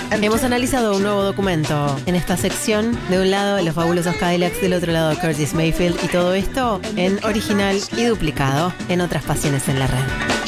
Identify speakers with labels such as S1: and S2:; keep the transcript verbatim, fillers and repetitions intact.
S1: Hemos analizado un nuevo documento en esta sección. De un lado, los fabulosos Cadillacs, del otro lado, Curtis Mayfield, y todo esto en original y duplicado en Otras Pasiones en la Red.